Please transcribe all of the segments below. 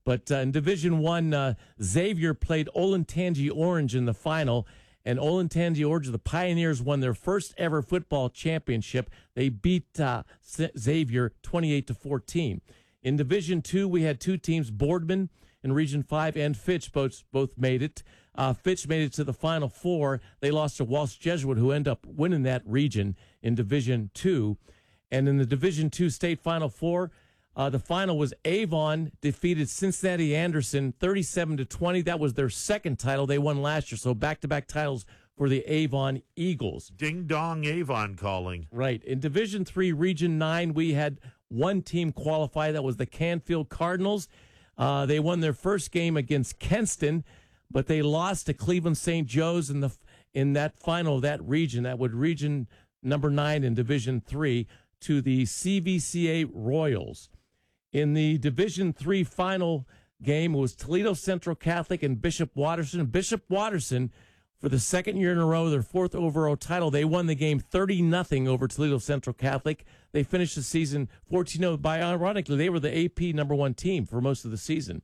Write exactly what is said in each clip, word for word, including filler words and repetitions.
But uh, in Division One, uh, Xavier played Olentangy Orange in the final, and Olentangy Orange, the Pioneers, won their first ever football championship. They beat uh, Xavier twenty-eight to fourteen. In Division Two, we had two teams, Boardman in Region Five and Fitch both both made it. Uh, Fitch made it to the Final Four. They lost to Walsh Jesuit, who ended up winning that region in Division Two. And in the Division Two State Final Four, uh, the final was Avon defeated Cincinnati Anderson thirty-seven to twenty. That was their second title. They won last year, so back-to-back titles for the Avon Eagles. Ding dong Avon calling. Right. In Division Three, Region Nine, we had one team qualify. That was the Canfield Cardinals. Uh, they won their first game against Kenston, but they lost to Cleveland Saint Joe's in the in that final of that region. That would region number nine in Division Three to the C V C A Royals. In the Division Three final game, it was Toledo Central Catholic and Bishop Watterson. Bishop Watterson, for the second year in a row, their fourth overall title, they won the game thirty nothing over Toledo Central Catholic. They finished the season fourteen oh. By ironically, they were the A P number one team for most of the season.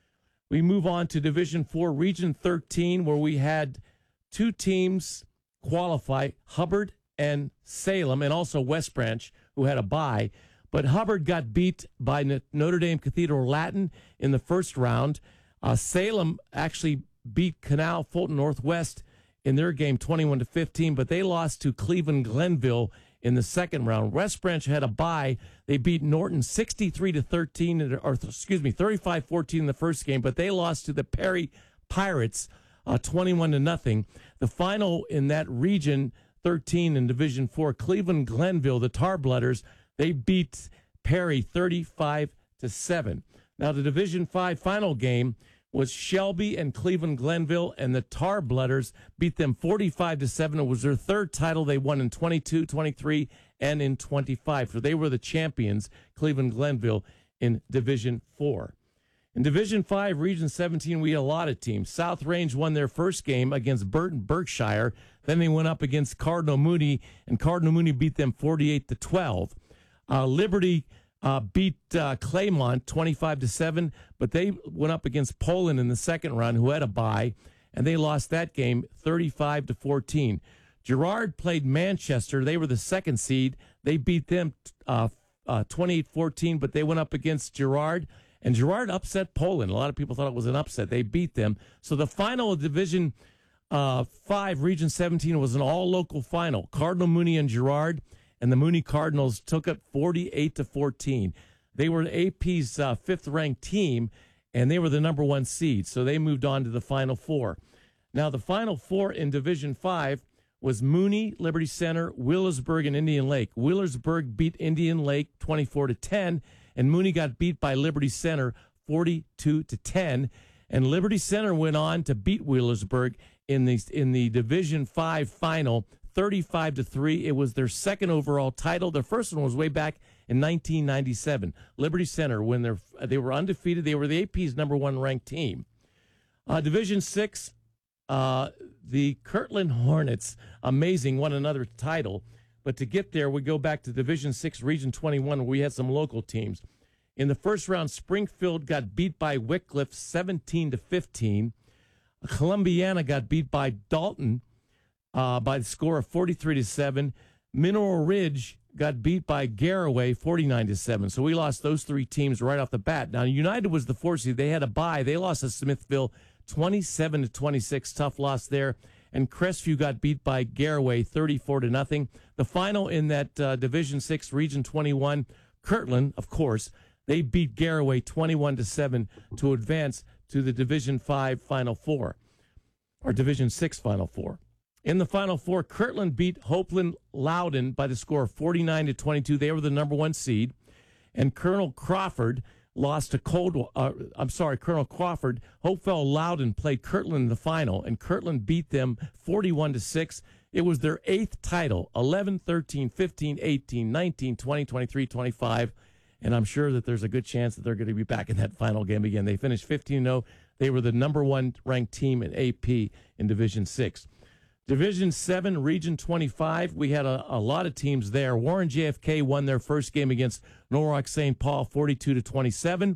We move on to Division Four, Region thirteen, where we had two teams qualify, Hubbard and Salem, and also West Branch, who had a bye. But Hubbard got beat by Notre Dame Cathedral Latin in the first round. Uh, Salem actually beat Canal Fulton Northwest in their game twenty-one to fifteen, but they lost to Cleveland Glenville in the second round. West Branch had a bye. They beat Norton sixty-three to thirteen, or excuse me, thirty-five fourteen in the first game, but they lost to the Perry Pirates uh, twenty-one to nothing. The final in that region thirteen in Division Four, Cleveland Glenville, the Tarblooders, they beat Perry thirty-five to seven. Now the Division Five final game was Shelby and Cleveland Glenville, and the Tarblooders beat them forty-five to seven. It was their third title. They won in twenty-two, twenty-three, and in twenty-five. So they were the champions, Cleveland Glenville, in Division Four. In Division Five, Region seventeen, we had a lot of teams. South Range won their first game against Burton Berkshire. Then they went up against Cardinal Mooney, and Cardinal Mooney beat them forty-eight to twelve. Uh, Liberty uh, beat uh, Claymont twenty-five to seven, but they went up against Poland in the second round, who had a bye, and they lost that game thirty-five to fourteen. Girard played Manchester. They were the second seed. They beat them uh, uh, twenty-eight fourteen, but they went up against Girard, and Girard upset Poland. A lot of people thought it was an upset. They beat them. So the final of Division uh, five, Region seventeen, was an all-local final. Cardinal Mooney and Girard, and the Mooney Cardinals took it forty-eight to fourteen. They were A P's uh, fifth-ranked team, and they were the number one seed, so they moved on to the Final Four. Now, the Final Four in Division five was Mooney, Liberty Center, Wheelersburg, and Indian Lake. Wheelersburg beat Indian Lake twenty-four to ten, and Mooney got beat by Liberty Center forty-two to ten. And Liberty Center went on to beat Wheelersburg in the in the Division five final, thirty-five to three. It was their second overall title. Their first one was way back in nineteen ninety-seven. Liberty Center, when they're, they were undefeated, they were the A P's number one ranked team. Uh, Division six, uh, the Kirtland Hornets, amazing, won another title. But to get there, we go back to Division six, Region twenty-one, where we had some local teams. In the first round, Springfield got beat by Wycliffe seventeen to fifteen. Columbiana got beat by Dalton uh, by the score of forty-three to seven. Mineral Ridge got beat by Garraway forty-nine to seven. So we lost those three teams right off the bat. Now, United was the four seed. They had a bye. They lost to Smithville twenty-seven to twenty-six. Tough loss there. And Crestview got beat by Garraway thirty-four to nothing. The final in that uh, Division six, Region twenty-one, Kirtland, of course, they beat Garraway twenty-one to seven to advance to the Division five Final Four, or Division six Final Four. In the Final Four, Kirtland beat Hopeland Loudon by the score of forty-nine to twenty-two. They were the number one seed. And Colonel Crawford lost to Cold. Uh, I'm sorry, Colonel Crawford. Hopewell Loudon played Kirtland in the final, and Kirtland beat them forty-one to six. It was their eighth title, eleven, thirteen, fifteen, eighteen, nineteen, twenty, twenty-three, twenty-five. And I'm sure that there's a good chance that they're going to be back in that final game again. They finished fifteen oh. They were the number one ranked team in A P in Division six. Division seven, Region twenty-five, we had a, a lot of teams there. Warren J F K won their first game against Norwalk Saint Paul forty-two to twenty-seven.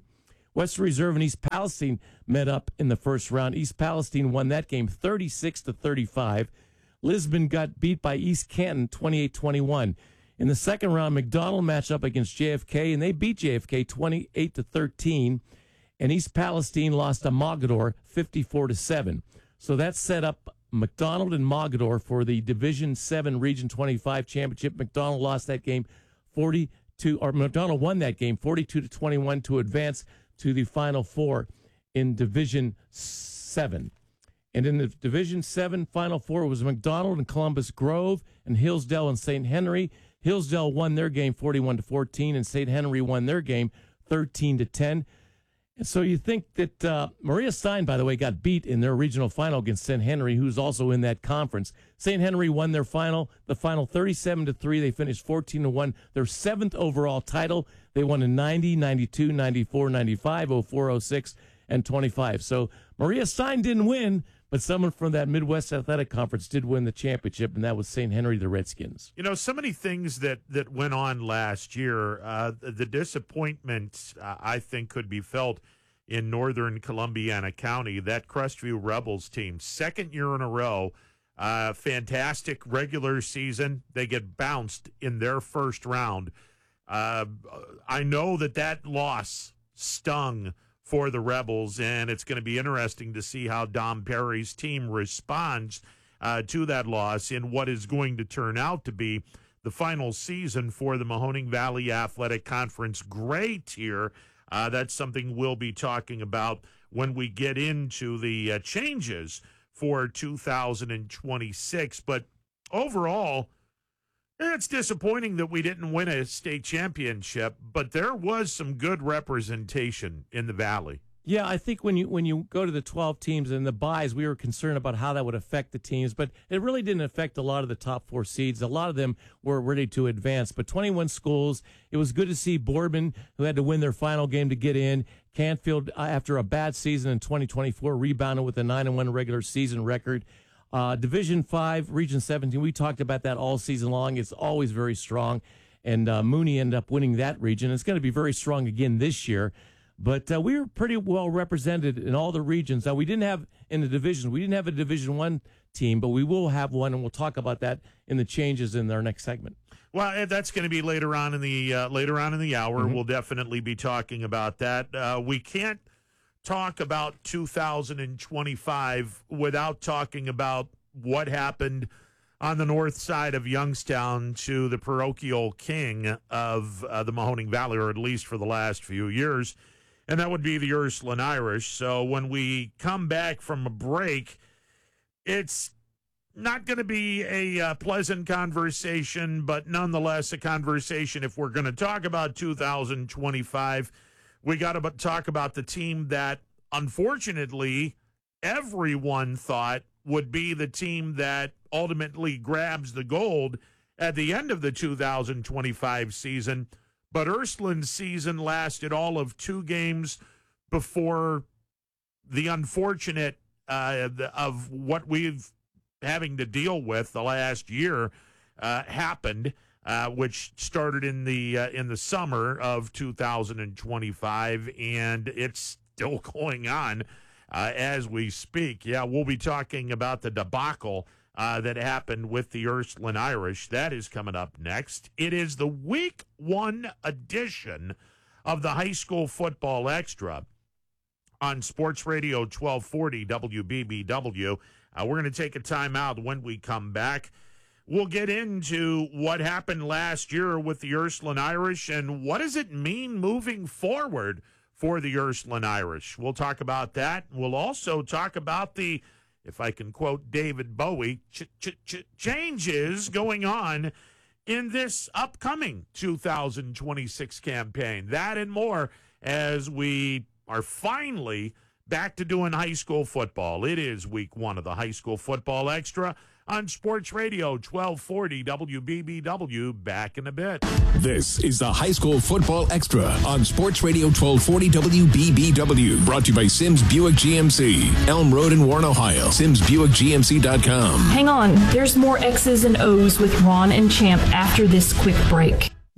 Western Reserve and East Palestine met up in the first round. East Palestine won that game thirty-six to thirty-five. Lisbon got beat by East Canton twenty-eight twenty-one. In the second round, McDonald matched up against J F K, and they beat J F K twenty-eight to thirteen. And East Palestine lost to Mogador fifty-four to seven. So that set up McDonald and Mogador for the Division seven Region twenty-five championship. McDonald lost that game forty-two, or McDonald won that game forty-two to twenty-one to advance to the Final Four in Division seven. And in the Division seven Final Four was McDonald and Columbus Grove and Hillsdale and Saint Henry. Hillsdale won their game forty-one to fourteen, and Saint Henry won their game thirteen to ten. And so you think that uh, Maria Stein, by the way, got beat in their regional final against Saint Henry, who's also in that conference. Saint Henry won their final, the final thirty-seven to three. They finished fourteen to one, their seventh overall title. They won in ninety, ninety-two, ninety-four, ninety-five, oh four, oh six, and twenty-five. So Maria Stein didn't win, but someone from that Midwest Athletic Conference did win the championship, and that was Saint Henry, the Redskins. You know, so many things that, that went on last year. Uh, the disappointment, uh, I think, could be felt in northern Columbiana County. That Crestview Rebels team, second year in a row, uh, fantastic regular season. They get bounced in their first round. Uh, I know that that loss stung for the Rebels, and it's going to be interesting to see how Dom Perry's team responds uh, to that loss in what is going to turn out to be the final season for the Mahoning Valley Athletic Conference Gray tier. Uh, that's something we'll be talking about when we get into the uh, changes for two thousand twenty-six. But overall, it's disappointing that we didn't win a state championship, but there was some good representation in the Valley. Yeah, I think when you when you go to the twelve teams and the buys, we were concerned about how that would affect the teams, but it really didn't affect a lot of the top four seeds. A lot of them were ready to advance, but twenty-one schools, it was good to see Boardman, who had to win their final game to get in. Canfield, after a bad season in twenty twenty-four, rebounded with a nine and one regular season record. Uh, Division five, Region seventeen, we talked about that all season long. It's always very strong, and uh, Mooney ended up winning that region. It's going to be very strong again this year. But uh, we were pretty well represented in all the regions. Now, we didn't have in the division, we didn't have a Division One team, but we will have one, and we'll talk about that in the changes in our next segment. Well, that's going to be later on in the uh, later on in the hour. Mm-hmm. We'll definitely be talking about that. Uh, we can't talk about two thousand twenty-five without talking about what happened on the north side of Youngstown to the parochial king of uh, the Mahoning Valley, or at least for the last few years. And that would be the Ursuline Irish. So when we come back from a break, it's not going to be a uh, pleasant conversation, but nonetheless a conversation. If we're going to talk about two thousand twenty-five, we got to talk about the team that, unfortunately, everyone thought would be the team that ultimately grabs the gold at the end of the two thousand twenty-five season. But Ursuline's season lasted all of two games before the unfortunate uh, of what we've having to deal with the last year uh, happened, uh, which started in the uh, in the summer of two thousand twenty-five, and it's still going on uh, as we speak. Yeah, we'll be talking about the debacle Uh, that happened with the Ursuline Irish. That is coming up next. It is the week one edition of the High School Football Extra on Sports Radio twelve forty W B B W. Uh, we're going to take a time out. When we come back, we'll get into what happened last year with the Ursuline Irish and what does it mean moving forward for the Ursuline Irish. We'll talk about that. We'll also talk about the, if I can quote David Bowie, ch- ch- ch- changes going on in this upcoming two thousand twenty-six campaign. That and more as we are finally back to doing high school football. It is week one of the High School Football Extra on Sports Radio twelve forty W B B W. Back in a bit. This is the High School Football Extra on Sports Radio twelve forty W B B W. Brought to you by Sims Buick G M C, Elm Road in Warren, Ohio. Sims Buick G M C dot com. Hang on, there's more X's and O's with Ron and Champ after this quick break.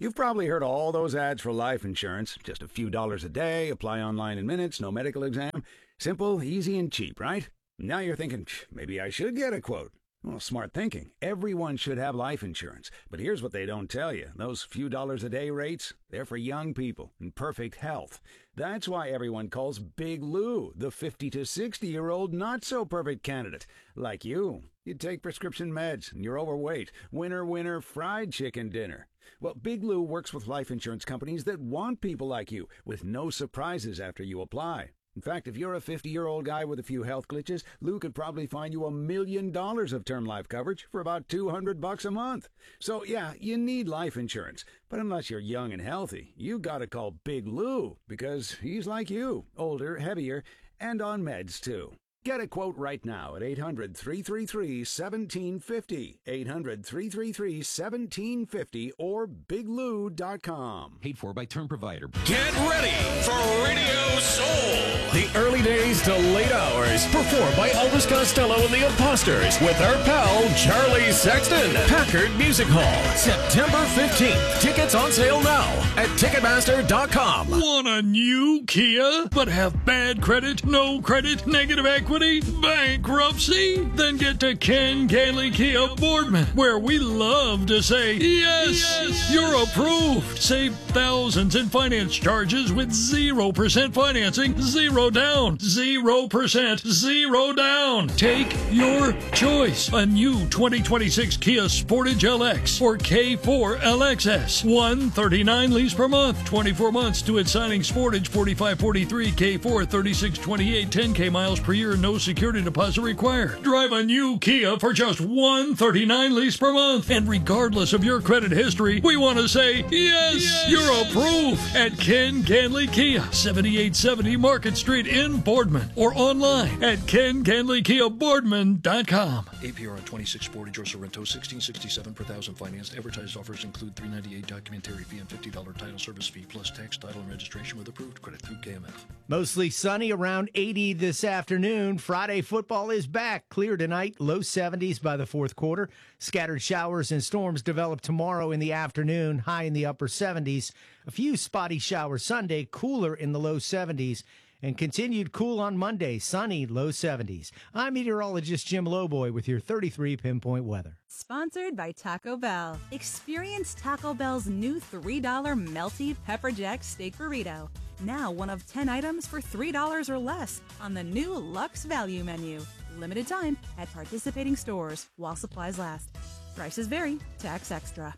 You've probably heard all those ads for life insurance. Just a few dollars a day, apply online in minutes, no medical exam. Simple, easy, and cheap, right? Now you're thinking, maybe I should get a quote. Well, smart thinking. Everyone should have life insurance. But here's what they don't tell you. Those few dollars a day rates, they're for young people in perfect health. That's why everyone calls Big Lou the fifty to sixty-year-old not-so-perfect candidate. Like you. You take prescription meds and you're overweight. Winner, winner, fried chicken dinner. Well, Big Lou works with life insurance companies that want people like you, with no surprises after you apply. In fact, if you're a fifty-year-old guy with a few health glitches, Lou could probably find you a million dollars of term life coverage for about two hundred bucks a month. So, yeah, you need life insurance. But unless you're young and healthy, you gotta call Big Lou, because he's like you, older, heavier, and on meds, too. Get a quote right now at eight hundred, three three three, one seven five zero, eight hundred, three three three, one seven five zero, or big lou dot com. Paid for by term provider. Get ready for Radio Soul. The early days to late hours, performed by Elvis Costello and the Imposters with our pal Charlie Sexton. Packard Music Hall, September fifteenth. Tickets on sale now at ticketmaster dot com. Want a new Kia, but have bad credit, no credit, negative equity, bankruptcy? Then get to Ken Ganley Kia Boardman, where we love to say, yes, yes, you're approved. Save thousands in finance charges with zero percent financing, zero down, zero percent, zero down. Take your choice. A new twenty twenty-six Kia Sportage L X or K four L X S. one hundred thirty-nine lease per month, twenty-four months to its signing. Sportage forty-five forty-three, K four thirty-six twenty-eight, ten K miles per year, no security deposit required. Drive a new Kia for just one hundred thirty-nine lease per month. And regardless of your credit history, we want to say, yes, yes, you're approved at Ken Ganley Kia, seventy-eight seventy Market Street in Boardman, or online at ken ganley kia boardman dot com. A P R on twenty-six Sportage or Sorrento, sixteen sixty-seven per thousand financed. Advertised offers include three ninety-eight documentary fee and fifty dollars title service fee plus tax, title, and registration with approved credit through K M F. Mostly sunny, around eighty this afternoon. Friday football is back. Clear tonight, low seventies by the fourth quarter. Scattered showers and storms develop tomorrow in the afternoon, high in the upper seventies. A few spotty showers Sunday, cooler in the low seventies. And continued cool on Monday, sunny, low seventies. I'm meteorologist Jim Lowboy with your thirty-three pinpoint weather. Sponsored by Taco Bell. Experience Taco Bell's new three dollar melty pepper jack steak burrito. Now one of ten items for three dollars or less on the new Luxe Value menu. Limited time at participating stores while supplies last. Prices vary. Tax extra.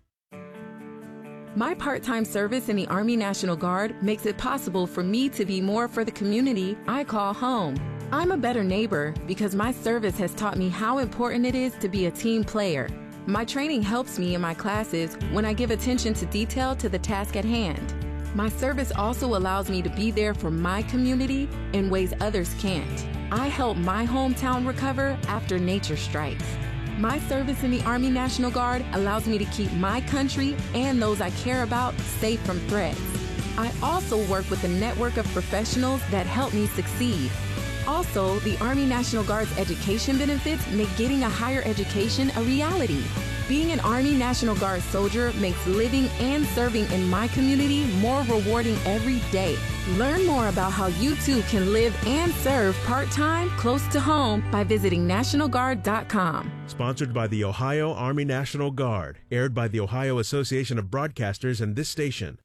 My part-time service in the Army National Guard makes it possible for me to be more for the community I call home. I'm a better neighbor because my service has taught me how important it is to be a team player. My training helps me in my classes when I give attention to detail to the task at hand. My service also allows me to be there for my community in ways others can't. I help my hometown recover after nature strikes. My service in the Army National Guard allows me to keep my country and those I care about safe from threats. I also work with a network of professionals that help me succeed. Also, the Army National Guard's education benefits make getting a higher education a reality. Being an Army National Guard soldier makes living and serving in my community more rewarding every day. Learn more about how you too can live and serve part-time close to home by visiting national guard dot com. Sponsored by the Ohio Army National Guard. Aired by the Ohio Association of Broadcasters and this station.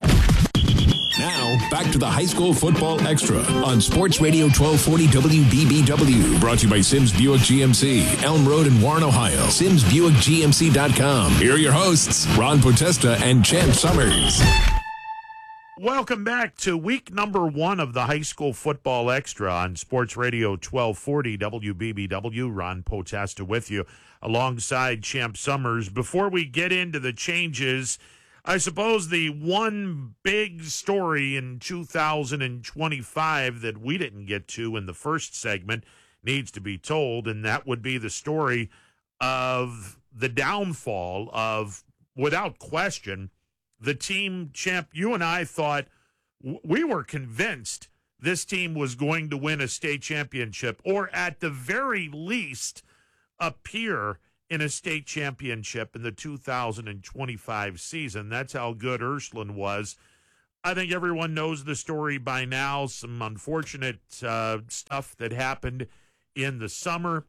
Now, back to the High School Football Extra on Sports Radio twelve forty W B B W. Brought to you by Sims Buick G M C, Elm Road in Warren, Ohio. Sims Buick G M C dot com. Here are your hosts, Ron Potesta and Champ Summers. Welcome back to week number one of the High School Football Extra on Sports Radio twelve forty W B B W. Ron Potesta with you alongside Champ Summers. Before we get into the changes, I suppose the one big story in two thousand twenty-five that we didn't get to in the first segment needs to be told, and that would be the story of the downfall of, without question, the team. Champ, you and I thought, we were convinced this team was going to win a state championship, or at the very least appear in a state championship in the two thousand twenty-five season. That's how good Ursuline was. I think everyone knows the story by now. Some unfortunate uh, stuff that happened in the summer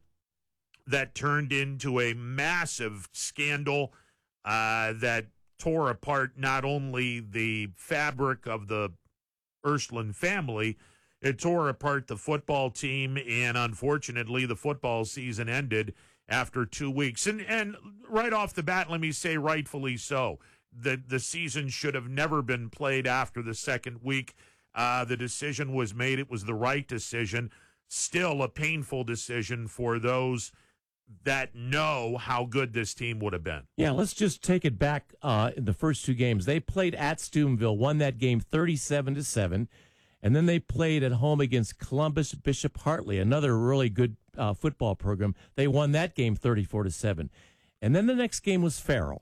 that turned into a massive scandal uh, that tore apart not only the fabric of the Ursuline family, it tore apart the football team, and unfortunately the football season ended after two weeks. And and right off the bat, let me say rightfully so. The, the season should have never been played after the second week. Uh, the decision was made. It was the right decision. Still a painful decision for those that know how good this team would have been. Yeah, let's just take it back uh, in the first two games. They played at Steubenville, won that game thirty-seven to seven, and then they played at home against Columbus Bishop Hartley, another really good uh, football program. They won that game thirty-four to seven. And then the next game was Farrell.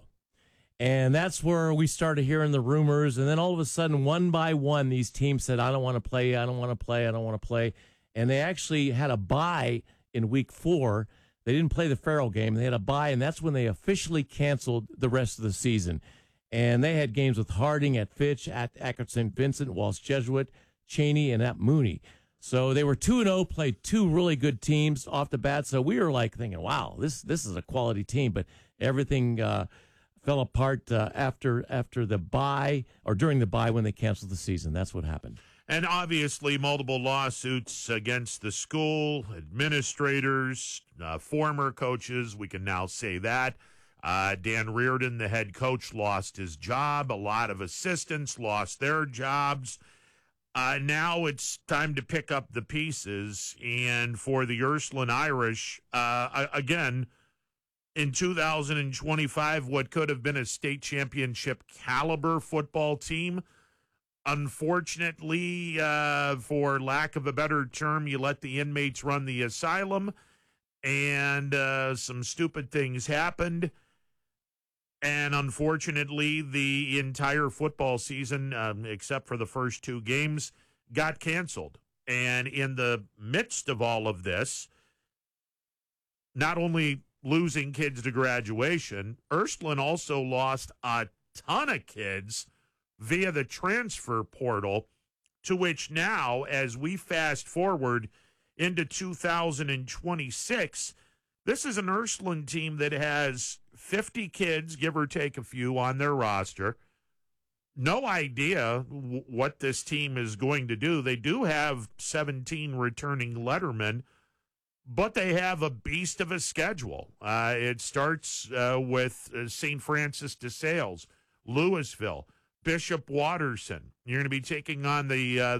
And that's where we started hearing the rumors. And then all of a sudden, one by one, these teams said, I don't want to play, I don't want to play, I don't want to play. And they actually had a bye in week four. They didn't play the Farrell game. They had a bye, and that's when they officially canceled the rest of the season. And they had games with Harding at Fitch, at Akron Saint Vincent, Walsh Jesuit, Cheney, and at Mooney. So they were two and oh, played two really good teams off the bat. So we were like thinking, wow, this this is a quality team. But everything uh, fell apart uh, after after the bye, or during the bye when they canceled the season. That's what happened. And obviously multiple lawsuits against the school, administrators, uh, former coaches. We can now say that. Uh, Dan Reardon, the head coach, lost his job. A lot of assistants lost their jobs. Uh, now it's time to pick up the pieces. And for the Ursuline Irish, uh, again, in two thousand twenty-five, what could have been a state championship caliber football team, unfortunately, uh, for lack of a better term, you let the inmates run the asylum, and uh, some stupid things happened. And unfortunately, the entire football season, um, except for the first two games, got canceled. And in the midst of all of this, not only losing kids to graduation, Ursuline also lost a ton of kids via the transfer portal, to which now, as we fast forward into two thousand twenty-six, this is an Ursuline team that has fifty kids, give or take a few, on their roster. No idea w- what this team is going to do. They do have seventeen returning lettermen, but they have a beast of a schedule. Uh, it starts uh, with uh, Saint Francis de Sales, Louisville, Bishop Watterson. You're going to be taking on the uh,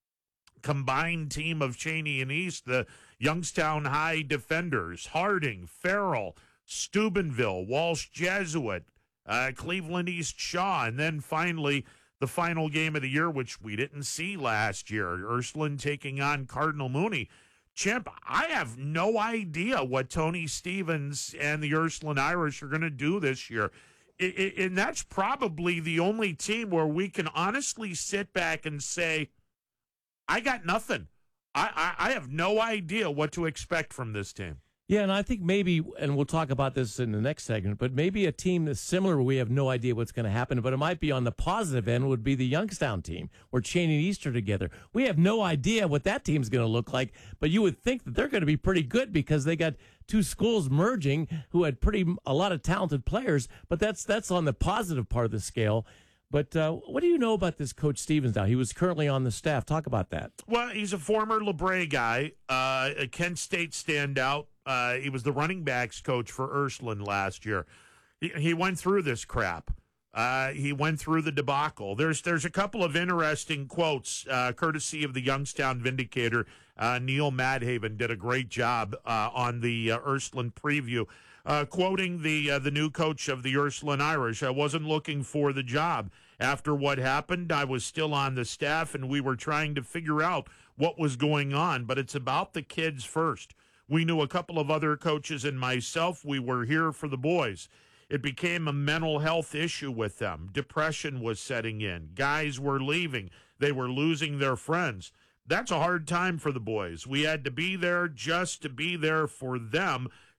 combined team of Cheney and East, the Youngstown High Defenders, Harding, Farrell, Steubenville, Walsh Jesuit, uh, Cleveland East Shaw, and then finally the final game of the year, which we didn't see last year, Ursuline taking on Cardinal Mooney. Chimp, I have no idea what Tony Stevens and the Ursuline Irish are going to do this year. It, it, and that's probably the only team where we can honestly sit back and say, I got nothing. I, I, I have no idea what to expect from this team. Yeah, and I think maybe, and we'll talk about this in the next segment, but maybe a team that's similar where we have no idea what's going to happen, but it might be on the positive end would be the Youngstown team, where Cheney and East are together. We have no idea what that team's going to look like, but you would think that they're going to be pretty good because they got two schools merging who had pretty a lot of talented players, but that's that's on the positive part of the scale. But uh, what do you know about this Coach Stevens now? He was currently on the staff. Talk about that. Well, he's a former LeBray guy, uh, a Kent State standout. Uh, he was the running backs coach for Ursuline last year. He, he went through this crap. Uh, he went through the debacle. There's there's a couple of interesting quotes, uh, courtesy of the Youngstown Vindicator. Uh, Neil Madhaven did a great job uh, on the uh, Ursuline preview, uh, quoting the uh, the new coach of the Ursuline Irish. I wasn't looking for the job. After what happened, I was still on the staff, and we were trying to figure out what was going on. But it's about the kids first. We knew a couple of other coaches and myself. We were here for the boys. It became a mental health issue with them. Depression was setting in. Guys were leaving. They were losing their friends. That's a hard time for the boys. We had to be there just to be there for them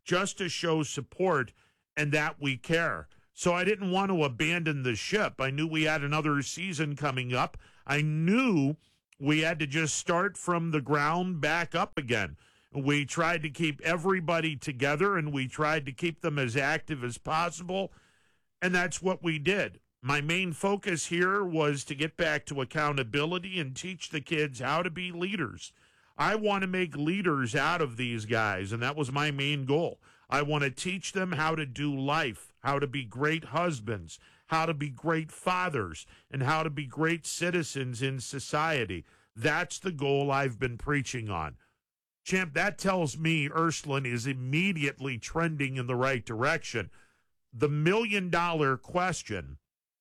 just to show support and that we care. So I didn't want to abandon the ship. I knew we had another season coming up. I knew we had to just start from the ground back up again. We tried to keep everybody together, and we tried to keep them as active as possible, and that's what we did. My main focus here was to get back to accountability and teach the kids how to be leaders. I want to make leaders out of these guys, and that was my main goal. I want to teach them how to do life, how to be great husbands, how to be great fathers, and how to be great citizens in society. That's the goal I've been preaching on. Champ, that tells me Ursuline is immediately trending in the right direction. The million-dollar question,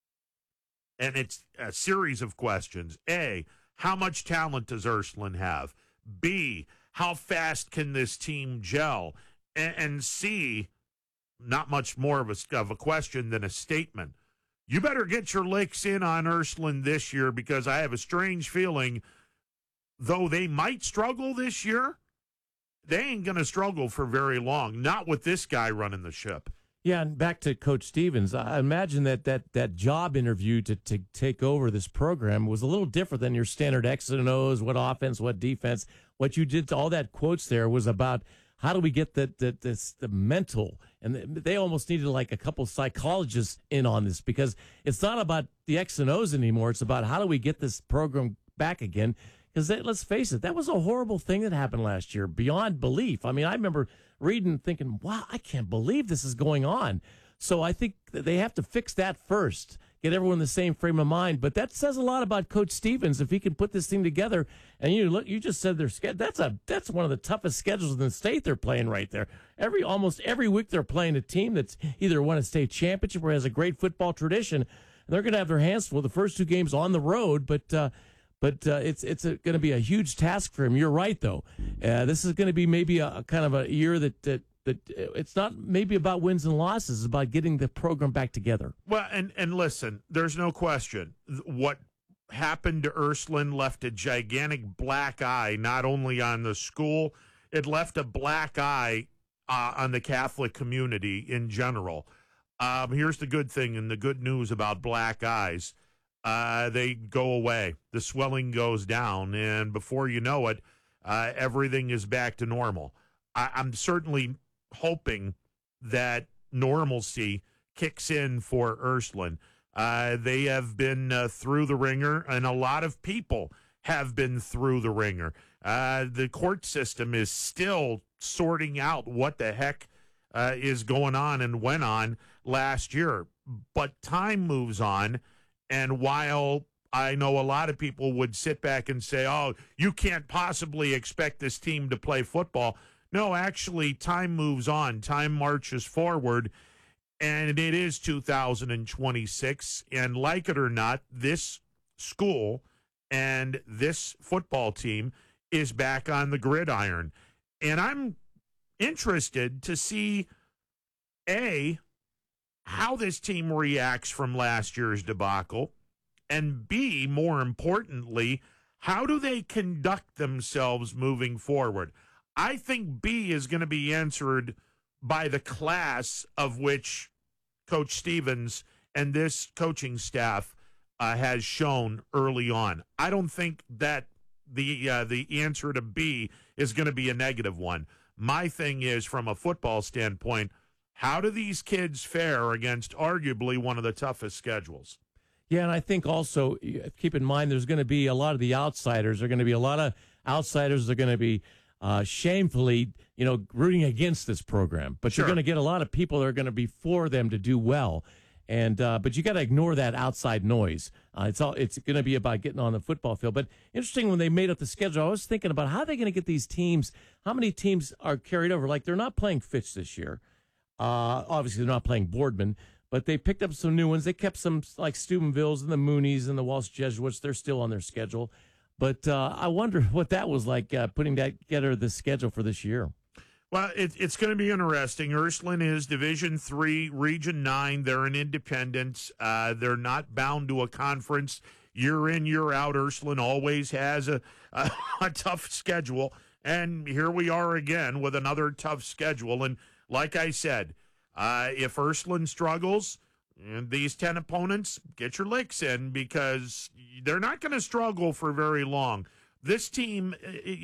and it's a series of questions. A, how much talent does Ursuline have? B, how fast can this team gel? And, and C, not much more of a, of a question than a statement. You better get your licks in on Ursuline this year, because I have a strange feeling, though they might struggle this year, they ain't going to struggle for very long, not with this guy running the ship. Yeah, and back to Coach Stevens, I imagine that that, that job interview to, to take over this program was a little different than your standard X's and O's, what offense, what defense. What you did, all that quotes there was about how do we get the, the, this, the mental, and they almost needed like a couple psychologists in on this, because it's not about the X's and O's anymore. It's about how do we get this program back again. Because let's face it, that was a horrible thing that happened last year, beyond belief. I mean, I remember reading and thinking, wow, I can't believe this is going on. So I think that they have to fix that first, get everyone in the same frame of mind. But that says a lot about Coach Stevens, if he can put this thing together. And you look, you just said their schedule. That's a that's one of the toughest schedules in the state they're playing right there. Every almost every week they're playing a team that's either won a state championship or has a great football tradition. And they're going to have their hands full. The first two games on the road, but. Uh, But uh, it's it's going to be a huge task for him. You're right, though. Uh, this is going to be maybe a, a kind of a year that, that that it's not maybe about wins and losses. It's about getting the program back together. Well, and, and listen, there's no question. What happened to Ursuline left a gigantic black eye, not only on the school, it left a black eye uh, on the Catholic community in general. Um, here's the good thing and the good news about black eyes. Uh, they go away. The swelling goes down, and before you know it, uh, everything is back to normal. I, I'm certainly hoping that normalcy kicks in for Ursuline. Uh, they have been uh, through the ringer, and a lot of people have been through the ringer. Uh, the court system is still sorting out what the heck uh, is going on and went on last year. But time moves on. And while I know a lot of people would sit back and say, oh, you can't possibly expect this team to play football. No, actually, time moves on. Time marches forward. And it is two thousand twenty-six. And like it or not, this school and this football team is back on the gridiron. And I'm interested to see, A, how this team reacts from last year's debacle, and B, more importantly, how do they conduct themselves moving forward? I think B is going to be answered by the class of which Coach Stevens and this coaching staff uh, has shown early on. I don't think that the uh, the answer to B is going to be a negative one. My thing is, from a football standpoint, how do these kids fare against arguably one of the toughest schedules? Yeah, and I think also, keep in mind, there's going to be a lot of the outsiders. There are going to be a lot of outsiders that are going to be uh, shamefully, you know, rooting against this program. But Sure. you're going to get a lot of people that are going to be for them to do well. And uh, but you got to ignore that outside noise. Uh, it's all it's going to be about getting on the football field. But interesting, when they made up the schedule, I was thinking about how they're going to get these teams. How many teams are carried over? Like, they're not playing Fitch this year. Uh, obviously, they're not playing Boardman, but they picked up some new ones. They kept some like Steubenvilles and the Moonies and the Walsh Jesuits. They're still on their schedule. But uh, I wonder what that was like, uh, putting that together, the schedule for this year. Well, it, it's going to be interesting. Ursuline is Division Three, Region Nine. They're an independent. Uh, they're not bound to a conference year in, year out. Ursuline always has a, a, a tough schedule, and here we are again with another tough schedule. And like I said, uh, if Ursuline struggles, and these ten opponents, get your licks in, because they're not going to struggle for very long. This team,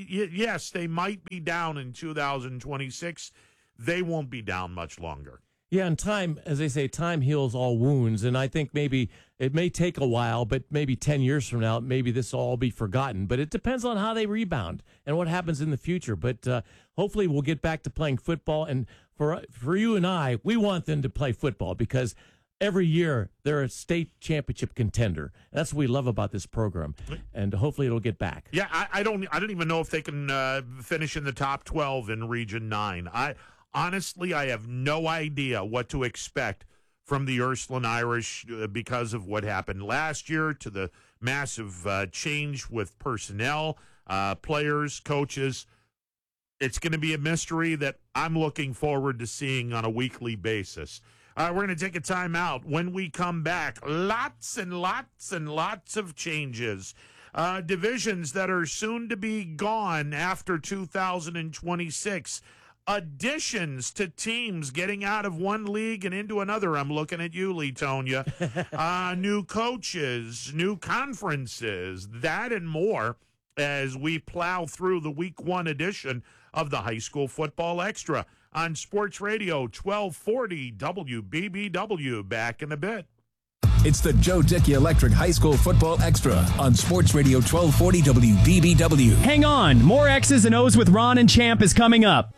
yes, they might be down in two thousand twenty-six. They won't be down much longer. Yeah, and time, as they say, time heals all wounds. And I think maybe it may take a while, but maybe ten years from now, maybe this will all be forgotten. But it depends on how they rebound and what happens in the future. But uh, hopefully we'll get back to playing football. And for for you and I, we want them to play football, because every year they're a state championship contender. That's what we love about this program, and hopefully it'll get back. Yeah, I, I don't. I don't even know if they can uh, finish in the top twelve in Region Nine. I honestly, I have no idea what to expect from the Ursuline Irish uh, because of what happened last year, to the massive uh, change with personnel, uh, players, coaches. It's going to be a mystery that I'm looking forward to seeing on a weekly basis. All right, we're going to take a time out. When we come back, lots and lots and lots of changes. Uh, divisions that are soon to be gone after two thousand twenty-six. Additions to teams getting out of one league and into another. I'm looking at you, Letonia. uh, new coaches, new conferences, that and more as we plow through the week one edition of the High School Football Extra on Sports Radio twelve forty W B B W. Back in a bit. It's the Joe Dickey Electric High School Football Extra on Sports Radio twelve forty W B B W. Hang on, more X's and O's with Ron and Champ is coming up.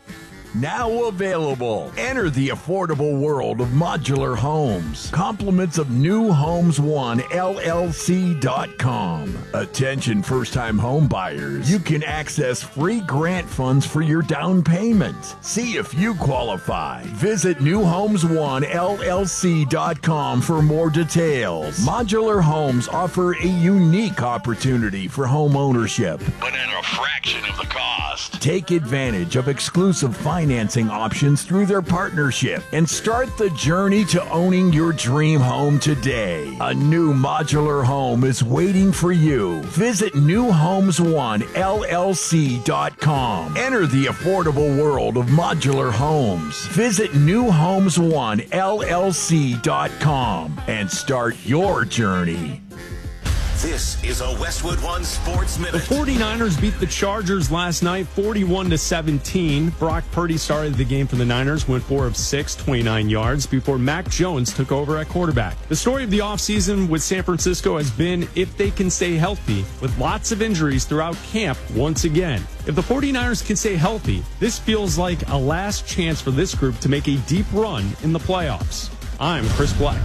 Now available. Enter the affordable world of modular homes. Compliments of New Homes One L L C dot com. Attention first-time home buyers. You can access free grant funds for your down payment. See if you qualify. Visit New Homes One L L C dot com for more details. Modular homes offer a unique opportunity for home ownership, but at a fraction of the cost. Take advantage of exclusive financing options through their partnership and start the journey to owning your dream home today. A new modular home is waiting for you. Visit New Homes One L L C dot com. Enter the affordable world of modular homes. Visit New Homes One L L C dot com and start your journey. This is a Westwood One Sports Minute. The 49ers beat the Chargers last night forty-one to seventeen. Brock Purdy started the game for the Niners, went four of six, twenty-nine yards, before Mac Jones took over at quarterback. The story of the offseason with San Francisco has been if they can stay healthy, with lots of injuries throughout camp once again. If the 49ers can stay healthy, this feels like a last chance for this group to make a deep run in the playoffs. I'm Chris Black.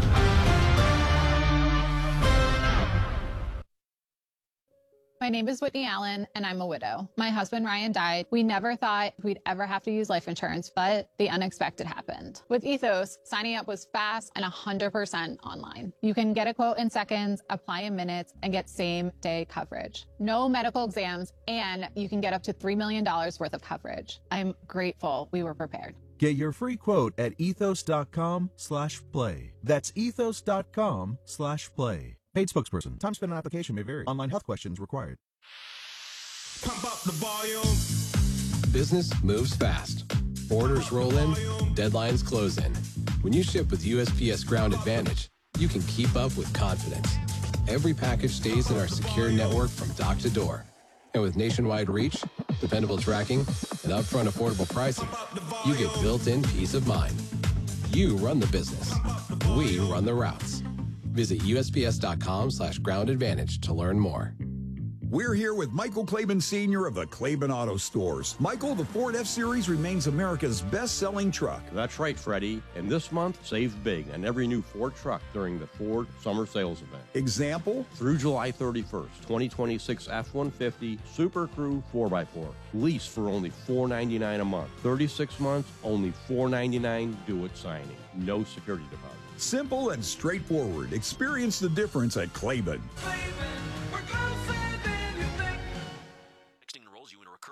My name is Whitney Allen, and I'm a widow. My husband, Ryan, died. We never thought we'd ever have to use life insurance, but the unexpected happened. With Ethos, signing up was fast and one hundred percent online. You can get a quote in seconds, apply in minutes, and get same-day coverage. No medical exams, and you can get up to three million dollars worth of coverage. I'm grateful we were prepared. Get your free quote at ethos.com slash play. That's ethos.com slash play. Paid spokesperson. Time spent on application may vary. Online health questions required. Pump up the volume. Business moves fast. Orders roll in, deadlines close in. When you ship with U S P S Ground Advantage, you can keep up with confidence. Every package stays in our secure network from dock to door. And with nationwide reach, dependable tracking, and upfront affordable pricing, you get built-in peace of mind. You run the business. We run the routes. Visit USPS.com slash ground advantage to learn more. We're here with Michael Claiborne Senior of the Claiborne Auto Stores. Michael, the Ford F-Series remains America's best-selling truck. That's right, Freddie. And this month, save big on every new Ford truck during the Ford Summer Sales Event. Example? Through July thirty-first, twenty twenty-six F one fifty Super Crew four by four. Lease for only four ninety-nine a month. thirty-six months, only four ninety-nine due at signing. No security deposit. Simple and straightforward. Experience the difference at Claiborne. Enrolls you in a recurring automated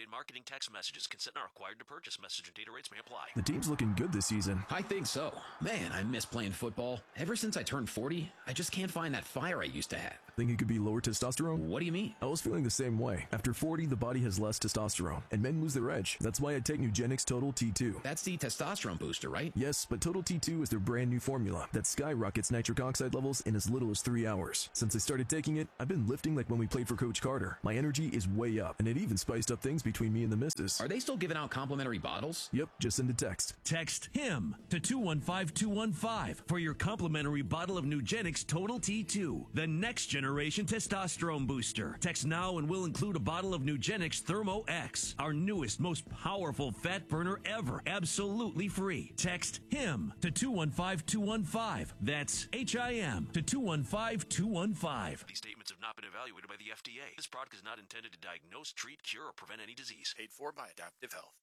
Automated marketing text messages. Consent not required to purchase. Message and data rates may apply. The team's looking good this season. I think so. Man, I miss playing football. Ever since I turned forty, I just can't find that fire I used to have. Think it could be lower testosterone? What do you mean? I was feeling the same way. After forty, the body has less testosterone, and men lose their edge. That's why I take Nugenix Total T two. That's the testosterone booster, right? Yes, but Total T two is their brand new formula that skyrockets nitric oxide levels in as little as three hours. Since I started taking it, I've been lifting like when we played for Coach Carter. My energy is way up, and it even spiced up things between me and the missus. Are they still giving out complimentary bottles? Yep, just send a text. Text HIM to two one five two one five for your complimentary bottle of Nugenix Total T two, the next generation testosterone booster. Text now and we'll include a bottle of Nugenix Thermo X, our newest, most powerful fat burner ever, absolutely free. Text HIM to two one five two one five. That's H I M to two one five two one five. These statements have not been evaluated by the F D A. This product is not intended to diagnose, treat, cure, or prevent any disease. Paid for by Adaptive Health.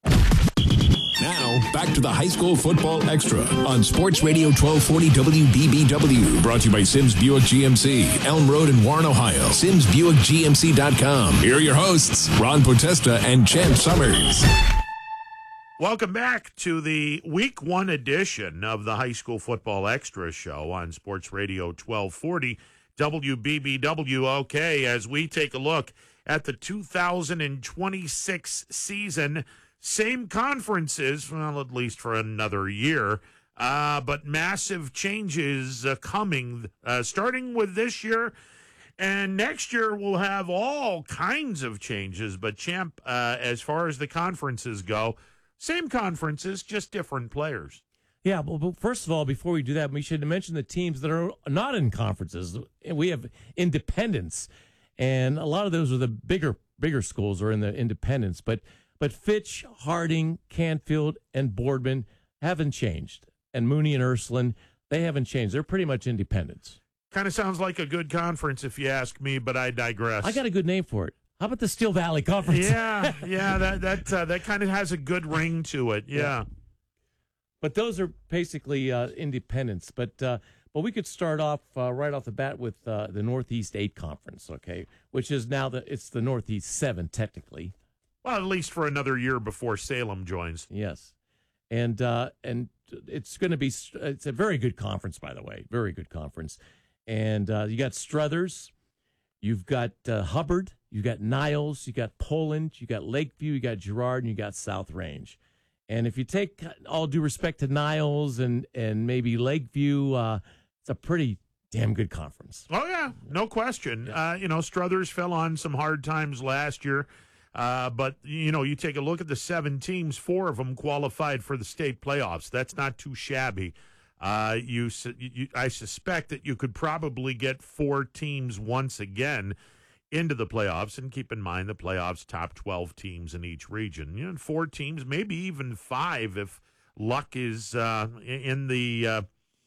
Now, back to the High School Football Extra on Sports Radio twelve forty W B B W. Brought to you by Sims Buick G M C, Elm Road in Warren, Ohio. Sims Buick G M C dot com. Here are your hosts, Ron Potesta and Champ Summers. Welcome back to the week one edition of the High School Football Extra show on Sports Radio twelve forty W B B W. Okay, as we take a look at the two thousand twenty-six season, same conferences, well, at least for another year, uh, but massive changes uh, coming, uh, starting with this year. And next year we'll have all kinds of changes. But, Champ, uh, as far as the conferences go, same conferences, just different players. Yeah, well, but first of all, before we do that, we should mention the teams that are not in conferences. We have independents, and a lot of those are the bigger bigger schools are in the independents. But but Fitch, Harding, Canfield, and Boardman haven't changed. And Mooney and Ursuline, they haven't changed. They're pretty much independents. Kind of sounds like a good conference if you ask me, but I digress. I got a good name for it. How about the Steel Valley Conference? Yeah, yeah, that that uh, that kind of has a good ring to it. Yeah. yeah. But those are basically uh, independents. But uh, but we could start off uh, right off the bat with uh, the Northeast Eight Conference, okay, which is now the it's the Northeast Seven technically. Well, at least for another year before Salem joins. Yes, and uh, and it's going to be it's a very good conference, by the way, very good conference. And uh, you got Struthers, you've got uh, Hubbard, you got Niles, you got Poland, you got Lakeview, you got Girard, and you got South Range. And if you take all due respect to Niles and, and maybe Lakeview, uh, it's a pretty damn good conference. Oh, yeah, no question. Yeah. Uh, you know, Struthers fell on some hard times last year. Uh, but, you know, you take a look at the seven teams, four of them qualified for the state playoffs. That's not too shabby. Uh, you, you, I suspect that you could probably get four teams once again into the playoffs, and keep in mind the playoffs top twelve teams in each region. You know, four teams, maybe even five if luck is uh, in the uh,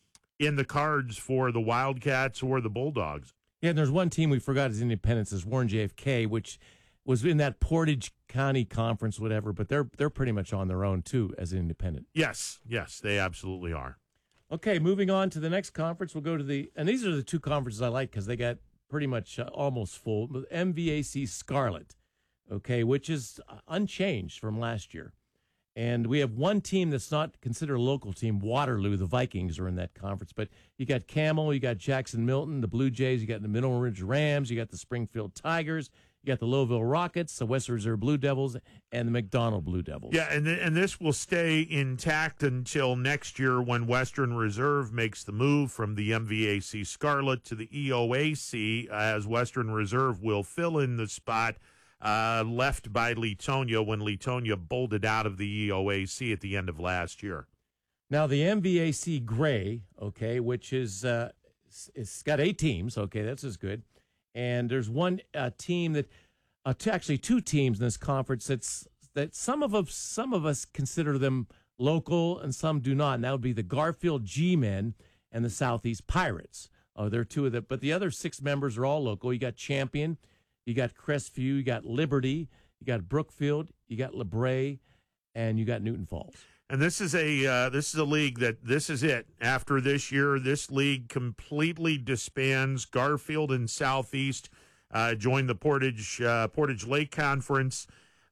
in the cards for the Wildcats or the Bulldogs. Yeah, and there's one team we forgot as independents is Warren J F K, which was in that Portage County Conference, whatever. But they're they're pretty much on their own too as an independent. Yes, yes, they absolutely are. Okay, moving on to the next conference, we'll go to the and these are the two conferences I like because they got pretty much uh, almost full. M V A C Scarlet, okay, which is unchanged from last year. And we have one team that's not considered a local team, Waterloo. The Vikings are in that conference. But you got Camel, you got Jackson Milton, the Blue Jays, you got the Mineral Ridge Rams, you got the Springfield Tigers, you got the Lowville Rockets, the West Reserve Blue Devils, and the McDonald Blue Devils. Yeah, and th- and this will stay intact until next year when Western Reserve makes the move from the M V A C Scarlet to the E O A C, as Western Reserve will fill in the spot uh, left by Leetonia when Leetonia bolted out of the E O A C at the end of last year. Now, the M V A C Gray, okay, which is uh, it's got eight teams, okay, that's as good. And there's one uh, team that, uh, t- actually two teams in this conference that's that some of us some of us consider them local and some do not. And that would be the Garfield G-Men and the Southeast Pirates. Oh, they're two of them, but the other six members are all local. You got Champion, you got Crestview, you got Liberty, you got Brookfield, you got LeBray, and you got Newton Falls. And this is a uh, this is a league that this is it. After this year, this league completely disbands. Garfield and Southeast uh, join the Portage uh, Portage Lake Conference.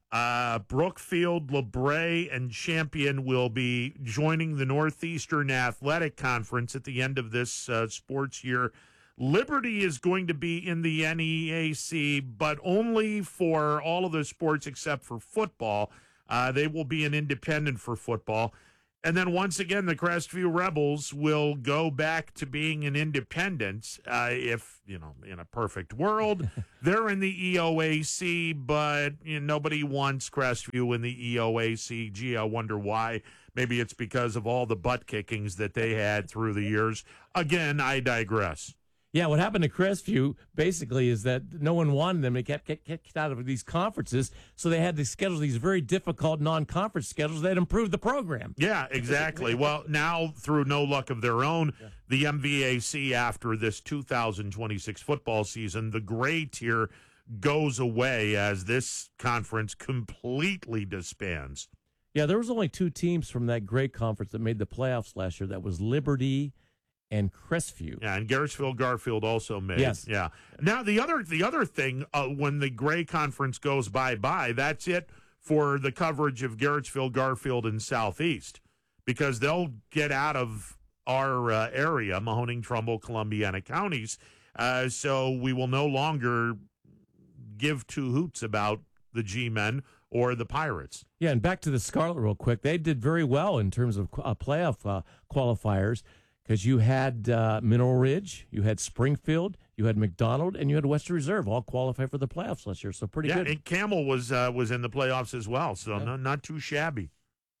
Uh, Brookfield, LeBray, and Champion will be joining the Northeastern Athletic Conference at the end of this uh, sports year. Liberty is going to be in the N E A C, but only for all of the sports except for football. Uh, they will be an independent for football. And then once again, the Crestview Rebels will go back to being an independent. Uh, if, you know, in a perfect world, they're in the E O A C, but you know, nobody wants Crestview in the E O A C. Gee, I wonder why. Maybe it's because of all the butt kickings that they had through the years. Again, I digress. Yeah, what happened to Crestview basically is that no one wanted them. They kept get kicked out of these conferences, so they had to schedule these very difficult non-conference schedules that improved the program. Yeah, exactly. Well, now through no luck of their own, yeah. the M V A C after this two thousand twenty-six football season, the gray tier goes away as this conference completely disbands. Yeah, there was only two teams from that gray conference that made the playoffs last year. That was Liberty and Crestview. Yeah, and Garrettsville Garfield also made. Yes. Yeah. Now the other the other thing, uh, when the Gray Conference goes bye bye, that's it for the coverage of Garrettsville Garfield and Southeast, because they'll get out of our uh, area, Mahoning, Trumbull, Columbiana counties. Uh, so we will no longer give two hoots about the G-men or the Pirates. Yeah, and back to the Scarlet real quick. They did very well in terms of uh, playoff uh, qualifiers. Because you had uh, Mineral Ridge, you had Springfield, you had McDonald, and you had Western Reserve all qualify for the playoffs last year. So pretty yeah, good. And Camel was uh, was in the playoffs as well, so yeah. not, not too shabby.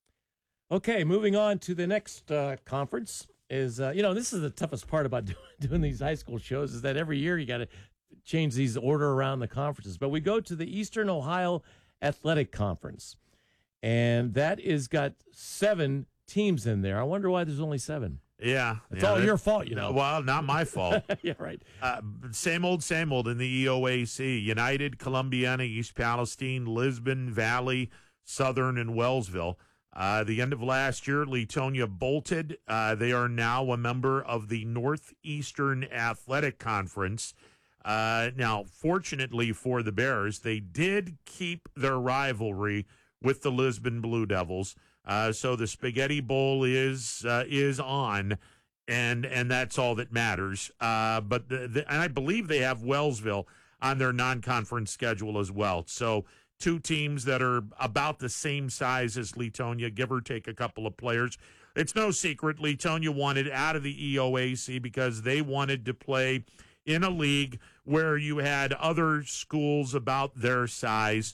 Okay, moving on to the next uh, conference is, uh, you know, this is the toughest part about doing, doing these high school shows is that every year you got to change these order around the conferences. But we go to the Eastern Ohio Athletic Conference, and that is got seven teams in there. I wonder why there's only seven. Yeah. It's yeah, all that, your fault, you know. Well, not my fault. Yeah, right. Uh, same old, same old in the E O A C. United, Columbiana, East Palestine, Lisbon, Valley, Southern, and Wellsville. Uh, the end of last year, Leetonia bolted. Uh, they are now a member of the Northeastern Athletic Conference. Uh, now, fortunately for the Bears, they did keep their rivalry with the Lisbon Blue Devils. Uh, so the Spaghetti Bowl is uh, is on, and and that's all that matters. Uh, but the, the, and I believe they have Wellsville on their non-conference schedule as well. So two teams that are about the same size as Leetonia, give or take a couple of players. It's no secret Leetonia wanted out of the E O A C because they wanted to play in a league where you had other schools about their size,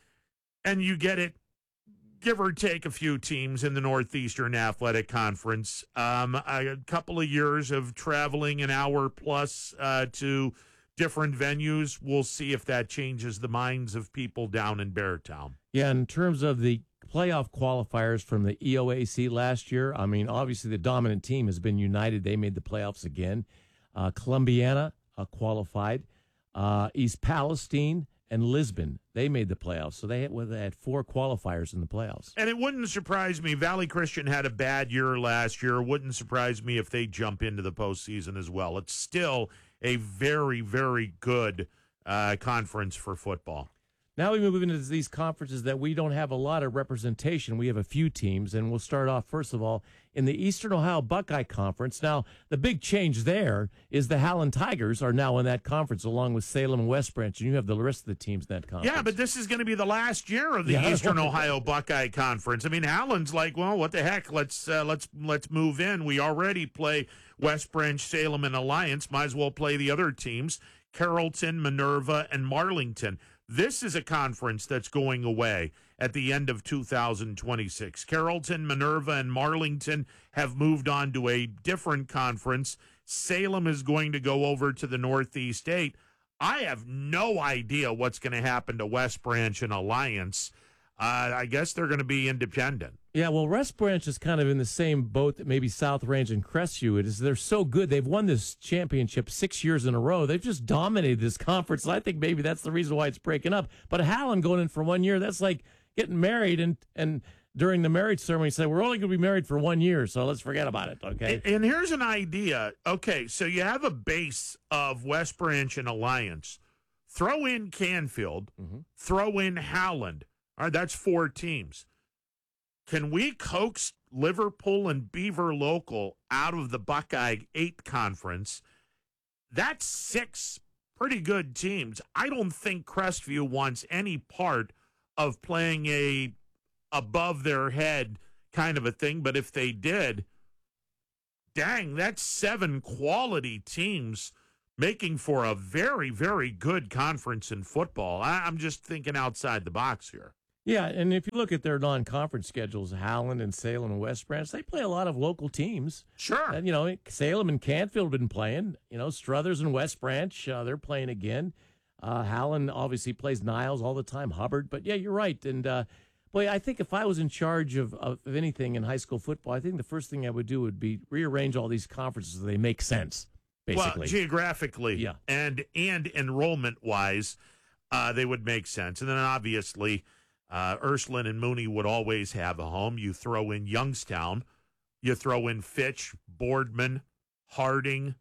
and you get it. Give or take a few teams in the Northeastern Athletic Conference. Um, a couple of years of traveling an hour plus uh, to different venues. We'll see if that changes the minds of people down in Beartown. Yeah, in terms of the playoff qualifiers from the E O A C last year, I mean, obviously the dominant team has been United. They made the playoffs again. Uh, Columbiana uh, qualified. Uh, East Palestine and Lisbon, they made the playoffs. So they had, well, they had four qualifiers in the playoffs. And it wouldn't surprise me. Valley Christian had a bad year last year. It wouldn't surprise me if they jump into the postseason as well. It's still a very, very good uh, conference for football. Now we move into these conferences that we don't have a lot of representation. We have a few teams, and we'll start off, first of all, in the Eastern Ohio Buckeye Conference. Now, the big change there is the Howland Tigers are now in that conference, along with Salem and West Branch, and you have the rest of the teams in that conference. Yeah, but this is going to be the last year of the Yeah. Eastern Ohio Buckeye Conference. I mean, Howland's like, well, what the heck? Let's uh, let's let's move in. We already play West Branch, Salem, and Alliance. Might as well play the other teams, Carrollton, Minerva, and Marlington. This is a conference that's going away at the end of two thousand twenty-six. Carrollton, Minerva, and Marlington have moved on to a different conference. Salem is going to go over to the Northeast eight. I have no idea what's going to happen to West Branch and Alliance. Uh, I guess they're going to be independent. Yeah, well, West Branch is kind of in the same boat that maybe South Range and Crestview is. They're so good. They've won this championship six years in a row. They've just dominated this conference. I think maybe that's the reason why it's breaking up. But Howland going in for one year, that's like getting married and, and during the marriage ceremony say, we're only going to be married for one year, so let's forget about it, okay? And, and here's an idea. Okay, so you have a base of West Branch and Alliance. Throw in Canfield. Mm-hmm. Throw in Howland. All right, that's four teams. Can we coax Liverpool and Beaver Local out of the Buckeye eight conference? That's six pretty good teams. I don't think Crestview wants any part of playing a above their head kind of a thing, but if they did, dang, that's seven quality teams making for a very, very good conference in football. I, I'm just thinking outside the box here. Yeah, and if you look at their non-conference schedules, Howland and Salem and West Branch, they play a lot of local teams. Sure. And, you know, Salem and Canfield have been playing. You know, Struthers and West Branch, uh, they're playing again. Uh, Howland obviously plays Niles all the time, Hubbard. But, yeah, you're right. And, uh, boy, I think if I was in charge of, of anything in high school football, I think the first thing I would do would be rearrange all these conferences so they make sense, basically. Well, geographically yeah. and, and enrollment-wise, uh, they would make sense. And then, obviously, Uh, Ursuline and Mooney would always have a home. You throw in Youngstown. You throw in Fitch, Boardman, Harding.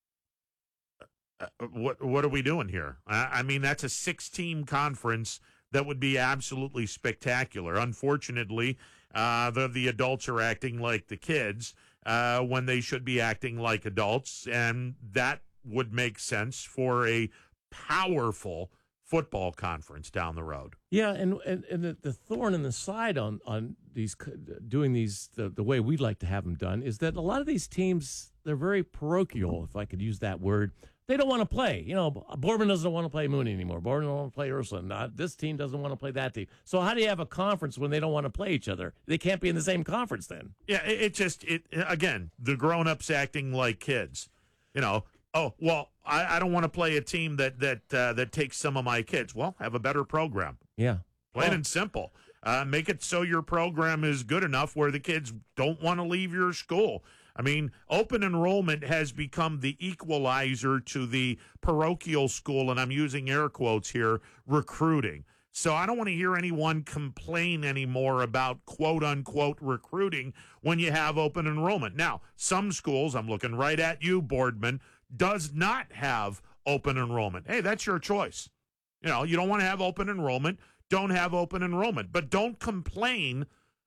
Uh, what what are we doing here? I, I mean, that's a six-team conference that would be absolutely spectacular. Unfortunately, uh, the, the adults are acting like the kids uh, when they should be acting like adults, and that would make sense for a powerful football conference down the road. Yeah, and and, and the, the thorn in the side on on these doing these the, the way we'd like to have them done is that a lot of these teams, they're very parochial, if I could use that word. They don't want to play. You know, Boardman doesn't want to play Mooney anymore. Boardman doesn't want to play Ursuline. Not, this team doesn't want to play that team. So how do you have a conference when they don't want to play each other? They can't be in the same conference then. Yeah, it, it just it again the grown-ups acting like kids. You know. Oh, well, I, I don't want to play a team that that uh, that takes some of my kids. Well, have a better program. Yeah. Plain well, and simple. Uh, make it so your program is good enough where the kids don't want to leave your school. I mean, open enrollment has become the equalizer to the parochial school, and I'm using air quotes here, recruiting. So I don't want to hear anyone complain anymore about quote-unquote recruiting when you have open enrollment. Now, some schools, I'm looking right at you, Boardman, does not have open enrollment. Hey, that's your choice. You know, you don't want to have open enrollment, don't have open enrollment. But don't complain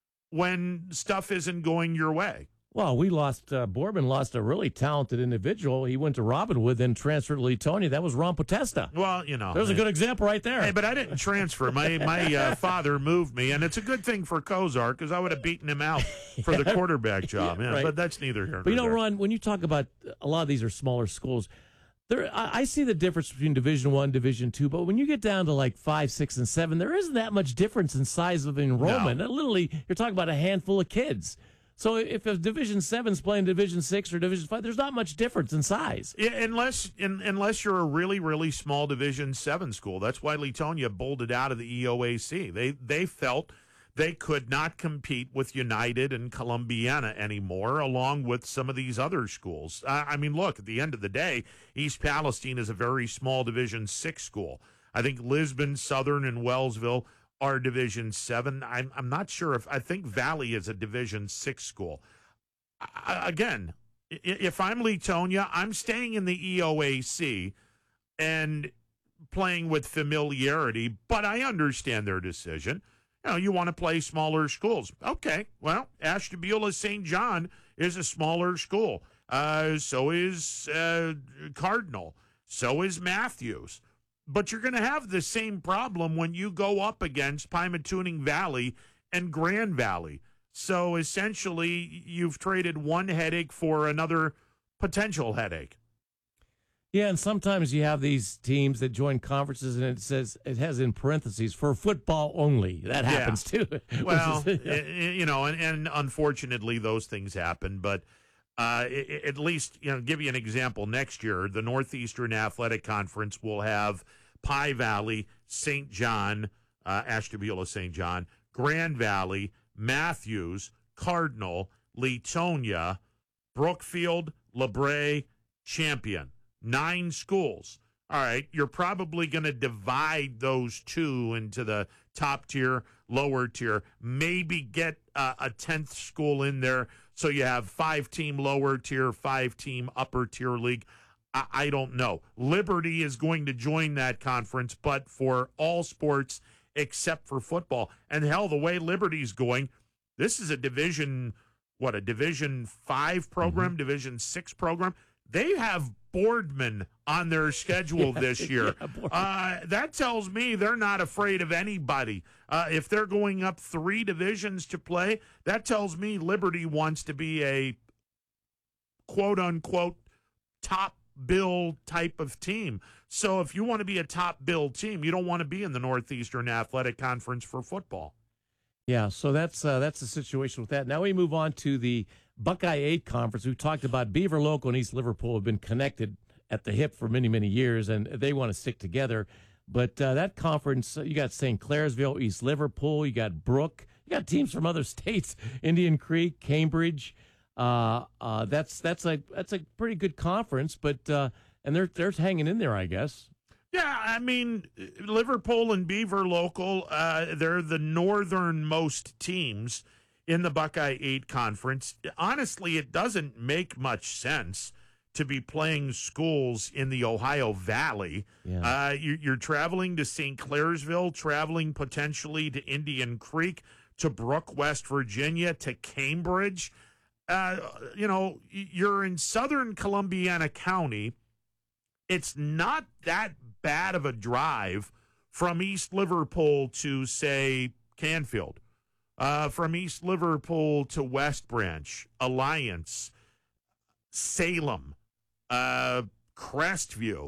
when stuff isn't going your way. Well, we lost, uh, Boardman lost a really talented individual. He went to Robinwood, then transferred to Leetonia. That was Ron Potesta. Well, you know. There's a good example right there. Hey, but I didn't transfer. My my uh, father moved me, and it's a good thing for Kozar because I would have beaten him out for the quarterback job. Yeah, right. But that's neither here nor But, you know, there. Ron, when you talk about a lot of these are smaller schools, there I, I see the difference between Division One, Division Two, but when you get down to like five, six, and seven, there isn't that much difference in size of enrollment. No. Literally, you're talking about a handful of kids. So if a Division Seven's playing Division Six or Division Five, there's not much difference in size. Yeah, unless in, unless you're a really really small Division Seven school. That's why Leetonia bolted out of the E O A C. They they felt they could not compete with United and Columbiana anymore, along with some of these other schools. Uh, I mean, look, at the end of the day, East Palestine is a very small Division Six school. I think Lisbon, Southern, and Wellsville are Division Seven. I'm I'm not sure if I think Valley is a Division Six school. I, again, if I'm Leetonia, I'm staying in the E O A C and playing with familiarity. But I understand their decision. You know, you want to play smaller schools. Okay, well, Ashtabula Saint John is a smaller school. Uh, so is uh, Cardinal. So is Matthews. But you're going to have the same problem when you go up against Pymatuning Valley and Grand Valley. So essentially, you've traded one headache for another potential headache. Yeah, and sometimes you have these teams that join conferences, and it says it has in parentheses for football only. That happens yeah. too. Well, is, yeah. you know, and, and unfortunately, those things happen. But uh, at least, you know, give you an example. Next year, the Northeastern Athletic Conference will have Pie Valley, Saint John, uh, Ashtabula Saint John, Grand Valley, Matthews, Cardinal, Leetonia, Brookfield, LeBray, Champion. Nine schools. All right, you're probably going to divide those two into the top tier, lower tier, maybe get uh, a tenth school in there so you have five-team lower tier, five-team upper tier league. I, I don't know. Liberty is going to join that conference, but for all sports except for football. And hell, the way Liberty's going, this is a division, what, a Division five program, mm-hmm. Division six program. They have Boardman on their schedule yeah, this year. Yeah, uh, that tells me they're not afraid of anybody. Uh, if they're going up three divisions to play, that tells me Liberty wants to be a quote-unquote top bill type of team. So if you want to be a top bill team, you don't want to be in the Northeastern Athletic Conference for football. Yeah, so that's uh, that's the situation with that. Now we move on to the Buckeye eight Conference. We've talked about Beaver Local and East Liverpool have been connected at the hip for many, many years, and they want to stick together. But uh, that conference, you got Saint Clairsville, East Liverpool, you got Brook, you got teams from other states, Indian Creek, Cambridge. Uh, uh, that's that's a that's a pretty good conference, but uh, and they're they're hanging in there, I guess. Yeah, I mean, Liverpool and Beaver Local, uh, they're the northernmost teams in the Buckeye eight Conference. Honestly, it doesn't make much sense to be playing schools in the Ohio Valley. Yeah. Uh, you, you're traveling to Saint Clairsville, traveling potentially to Indian Creek, to Brook, West Virginia, to Cambridge. Uh, you know, you're in southern Columbiana County. It's not that bad of a drive from East Liverpool to, say, Canfield. Uh, from East Liverpool to West Branch, Alliance, Salem, uh, Crestview.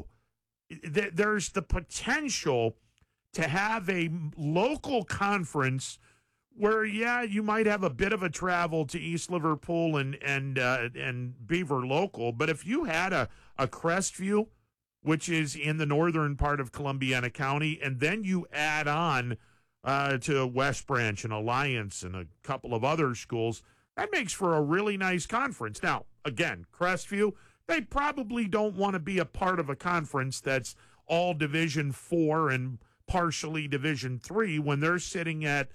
Th- there's the potential to have a local conference where, yeah, you might have a bit of a travel to East Liverpool and and uh, and Beaver Local, but if you had a, a Crestview, which is in the northern part of Columbiana County, and then you add on Uh, to West Branch and Alliance and a couple of other schools, that makes for a really nice conference. Now, again, Crestview, they probably don't want to be a part of a conference that's all Division Four and partially Division Three when they're sitting at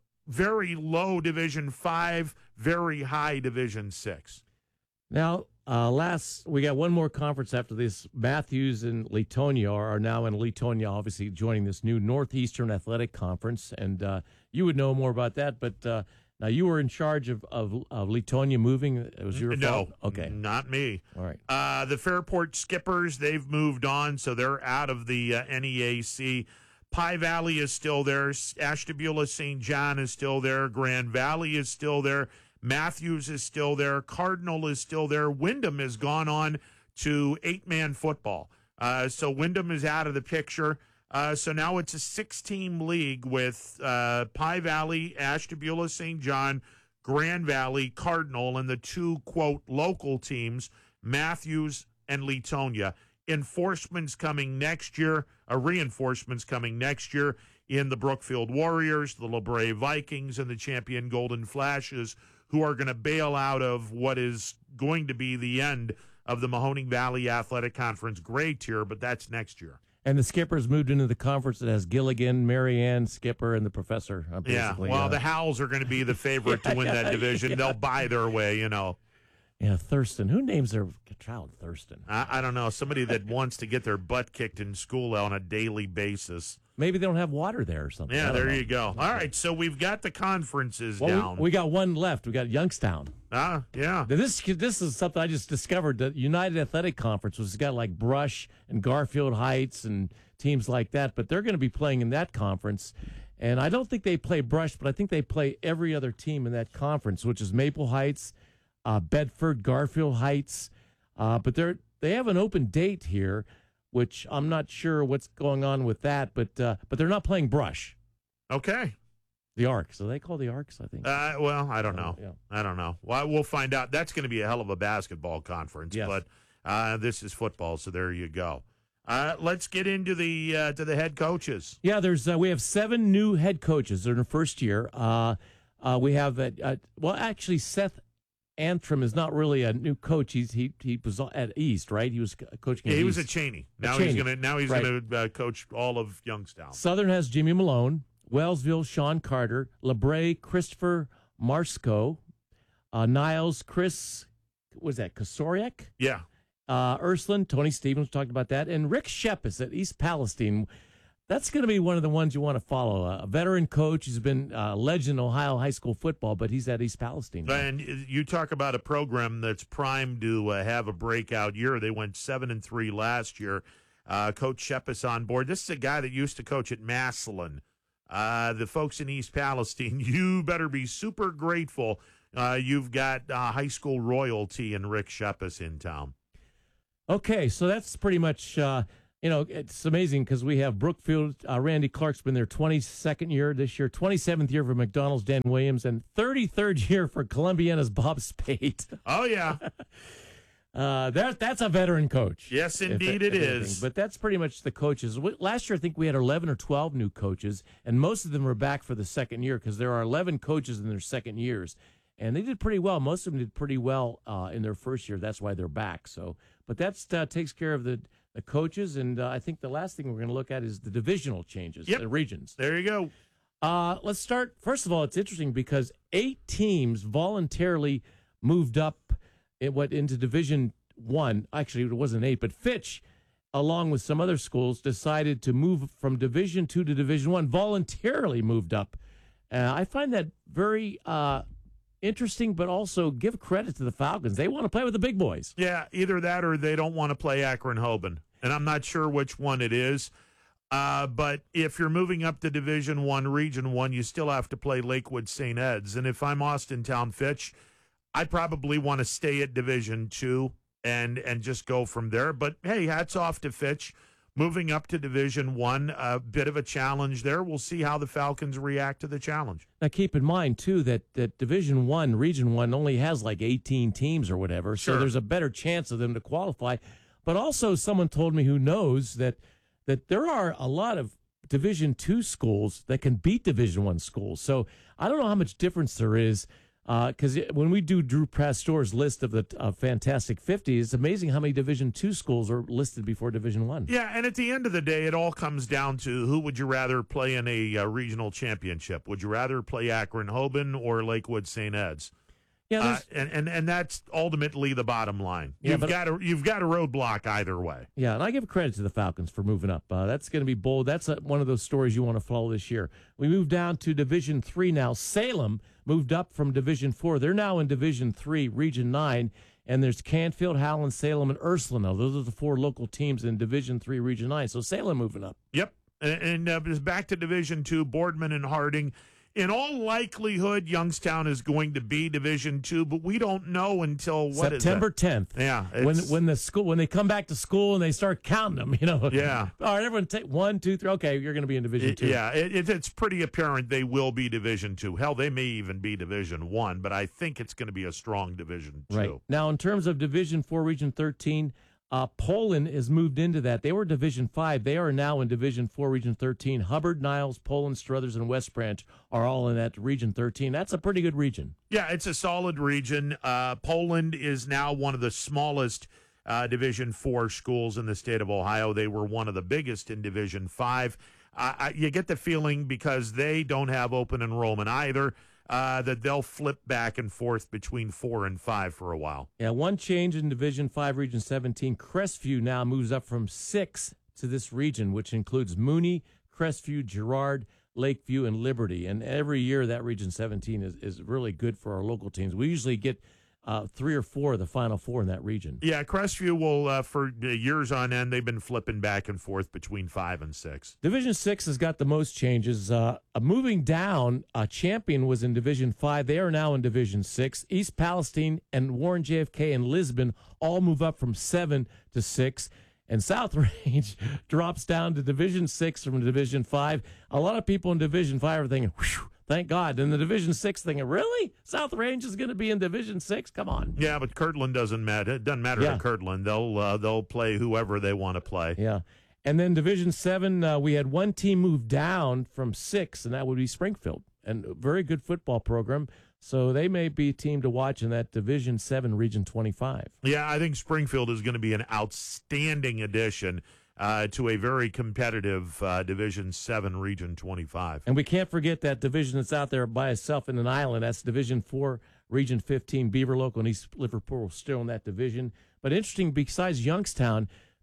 very low Division Five, very high Division Six. Now, uh, last we got one more conference after this. Matthews and Latonia are now in Latonia, obviously joining this new Northeastern Athletic Conference, and uh, you would know more about that. But uh, now you were in charge of, of, of Latonia moving. It was your no, fault? Okay, not me. All right. Uh, the Fairport Skippers, they've moved on, so they're out of the uh, N E A C. Pie Valley is still there. Ashtabula Saint John is still there. Grand Valley is still there. Matthews is still there. Cardinal is still there. Wyndham has gone on to eight-man football. Uh, so Wyndham is out of the picture. Uh, so now it's a six-team league with uh, Pie Valley, Ashtabula Saint John, Grand Valley, Cardinal, and the two, quote, local teams, Matthews and Latonia. Enforcement's coming next year, a reinforcement's coming next year in the Brookfield Warriors, the LeBray Vikings, and the Champion Golden Flashes, who are going to bail out of what is going to be the end of the Mahoning Valley Athletic Conference gray tier, but that's next year. And the Skippers moved into the conference that has Gilligan, Marianne, Skipper, and the Professor. Uh, yeah, well, uh, the Howls are going to be the favorite yeah, to win that division. Yeah. They'll buy their way, you know. Yeah, Thurston. Who names their child Thurston? I, I don't know. Somebody that wants to get their butt kicked in school on a daily basis. Maybe they don't have water there or something. Yeah, there know. you go. All right, so we've got the conferences well, down. We, we got one left. We got Youngstown. Ah, yeah. Now, this this is something I just discovered. The United Athletic Conference has got like Brush and Garfield Heights and teams like that, but they're going to be playing in that conference. And I don't think they play Brush, but I think they play every other team in that conference, which is Maple Heights, uh, Bedford, Garfield Heights. Uh, but they're they have an open date here, which I'm not sure what's going on with that, but uh, but they're not playing Brush. Okay. The Arcs. So they call the Arcs, I think. Uh, well, I don't know. Uh, yeah. I don't know. Well, we'll find out. That's going to be a hell of a basketball conference, yes. but uh, this is football, so there you go. Uh, let's get into the uh, to the head coaches. Yeah, there's uh, we have seven new head coaches. They're in their first year. Uh, uh, we have uh, uh, well, actually, Seth Antrim is not really a new coach. He's he he was at East, right? He was coaching. Yeah, at he East. was at Cheney. Now At Cheney. he's gonna now he's Right. gonna uh, coach all of Youngstown. Southern has Jimmy Malone, Wellsville, Sean Carter, LeBray, Christopher Marsco, uh, Niles, Chris, what was that Kosoriak? Yeah. Uh, Ursuline, Tony Stevens talked about that, and Rick Shepis at East Palestine. That's going to be one of the ones you want to follow. A veteran coach who's been a legend in Ohio high school football, but he's at East Palestine now. And you talk about a program that's primed to uh, have a breakout year. They went seven and three last year. Uh, Coach Shepis on board. This is a guy that used to coach at Massillon. Uh, the folks in East Palestine, you better be super grateful. Uh, you've got uh, high school royalty and Rick Shepis in town. Okay, so that's pretty much. Uh, You know, it's amazing because we have Brookfield. Uh, Randy Clark's been their twenty-second year this year, twenty-seventh year for McDonald's, Dan Williams, and thirty-third year for Columbiana's Bob Spade. Oh, yeah. uh, that, that's a veteran coach. Yes, indeed it is. But that's pretty much the coaches. Last year, I think we had eleven or twelve new coaches, and most of them are back for the second year because there are eleven coaches in their second years. And they did pretty well. Most of them did pretty well uh, in their first year. That's why they're back. So, but that uh, takes care of the the coaches, and uh, I think the last thing we're going to look at is the divisional changes, yep. the regions. There you go. Uh, let's start. First of all, it's interesting because eight teams voluntarily moved up in what into Division One. Actually, it wasn't eight, but Fitch, along with some other schools, decided to move from Division Two to Division One. Voluntarily moved up. Uh, I find that very uh, interesting, but also give credit to the Falcons. They want to play with the big boys. Yeah, either that or they don't want to play Akron-Hoban, and I'm not sure which one it is. Uh, but if you're moving up to Division One, Region One, you still have to play Lakewood Saint Ed's. And if I'm Austintown Fitch, I probably want to stay at Division Two and and just go from there. But hey, hats off to Fitch. Moving up to Division One, a bit of a challenge there. We'll see how the Falcons react to the challenge. Now, keep in mind, too, that, that Division One, Region One only has like eighteen teams or whatever, so Sure. there's a better chance of them to qualify. But also, someone told me who knows that that there are a lot of Division Two schools that can beat Division One schools. So I don't know how much difference there is. Because uh, when we do Drew Pastor's list of the uh, Fantastic fifty, it's amazing how many Division Two schools are listed before Division One. Yeah, and at the end of the day, it all comes down to who would you rather play in a uh, regional championship? Would you rather play Akron-Hoban or Lakewood Saint Ed's? Yeah, uh, and, and and that's ultimately the bottom line. Yeah, You've but- got a you've got a roadblock either way. Yeah, and I give credit to the Falcons for moving up. Uh, that's going to be bold. That's a, one of those stories you want to follow this year. We move down to Division Three now. Salem moved up from Division Four. They're now in Division Three, Region Nine, and there's Canfield, Howland, Salem, and Ursuline. Those are the four local teams in Division Three, Region Nine. So Salem moving up. Yep, and, and uh, just back to Division Two, Boardman and Harding. In all likelihood, Youngstown is going to be Division Two, but we don't know until what is September that? tenth. Yeah, when it's- when the school when they come back to school and they start counting them, you know. Yeah. All right, everyone, take one, two, three. Okay, you're going to be in Division It- Two. Yeah, it, it, it's pretty apparent they will be Division Two. Hell, they may even be Division One, but I think it's going to be a strong Division Two. Right. Now, in terms of Division Four, Region thirteen, uh, Poland has moved into that. They were Division Five. They are now in Division Four, Region thirteen. Hubbard, Niles, Poland, Struthers, and West Branch are all in that Region thirteen. That's a pretty good region. Yeah, it's a solid region. Uh, Poland is now one of the smallest uh, Division Four schools in the state of Ohio. They were one of the biggest in Division Five. Uh, I, you get the feeling because they don't have open enrollment either. Uh, that they'll flip back and forth between four and five for a while. Yeah, one change in Division Five, Region seventeen. Crestview now moves up from six to this region, which includes Mooney, Crestview, Girard, Lakeview, and Liberty. And every year that Region seventeen is, is really good for our local teams. We usually get uh, three or four of the Final Four in that region. Yeah, Crestview will, uh, for years on end, they've been flipping back and forth between five and six. Division Six has got the most changes. Uh, uh, moving down, uh, Champion was in Division Five. They are now in Division Six. East Palestine and Warren J F K and Lisbon all move up from seven to six. And South Range drops down to Division Six from Division Five. A lot of people in Division Five are thinking, whew, thank God. And the Division Six thinking, really? South Range is going to be in Division Six? Come on. Yeah, but Kirtland doesn't matter. It doesn't matter Yeah. to Kirtland. They'll uh, they'll play whoever they want to play. Yeah. And then Division Seven, uh, we had one team move down from six, and that would be Springfield. And a very good football program. So they may be a team to watch in that Division Seven, Region twenty-five. Yeah, I think Springfield is going to be an outstanding addition uh, to a very competitive uh, Division Seven, Region twenty-five. And we can't forget that division that's out there by itself in an island. That's Division Four, Region fifteen. Beaver Local and East Liverpool still in that division. But interesting, besides Youngstown,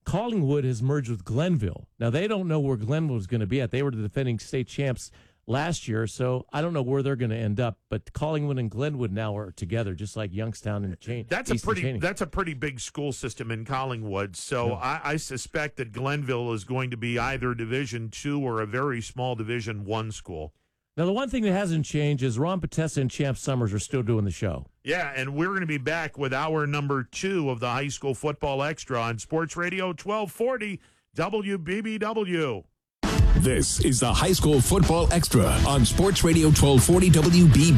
Collingwood has merged with Glenville. Now, they don't know where Glenville is going to be at. They were the defending state champs last year, so I don't know where they're going to end up. But Collingwood and Glenwood now are together, just like Youngstown and Cheney. That's a pretty that's a pretty big school system in Collingwood. So yeah. I, I suspect that Glenville is going to be either Division Two or a very small Division One school. Now, the one thing that hasn't changed is Ron Patessa and Champ Summers are still doing the show. Yeah, and we're going to be back with hour number two of the High School Football Extra on Sports Radio twelve forty W B B W. This is the High School Football Extra on Sports Radio twelve forty W B B.